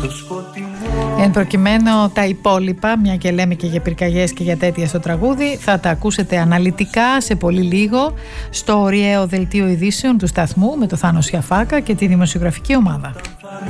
Εν προκειμένου τα υπόλοιπα, μια και λέμε και για πυρκαγιές και για τέτοια στο τραγούδι, θα τα ακούσετε αναλυτικά σε πολύ λίγο στο ωριαίο δελτίο ειδήσεων του σταθμού με το Θάνο Σιαφάκα και τη δημοσιογραφική ομάδα.